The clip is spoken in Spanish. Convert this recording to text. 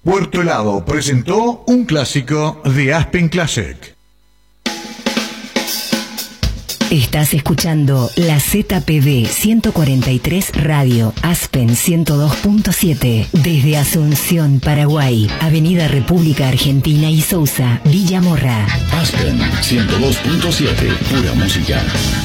Puerto Helado presentó un clásico de Aspen Classic. Estás escuchando la ZPD 143 Radio Aspen 102.7 desde Asunción, Paraguay, Avenida República Argentina y Sousa, Villa Morra. Aspen 102.7, pura música.